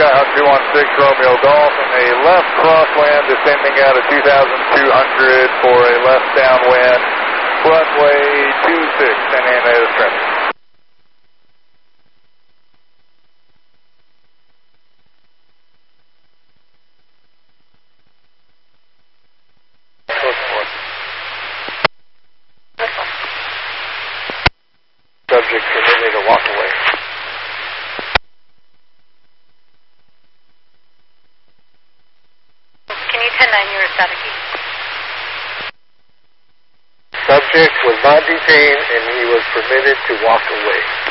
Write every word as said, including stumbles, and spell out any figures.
Skyhawk two one six Romeo Golf and a left crosswind descending out of two thousand two hundred for a left downwind, runway two six, Santa Ana is traffic. Subject permitted to walk away. Can you ten nine your static key? Subject was not detained and he was permitted to walk away.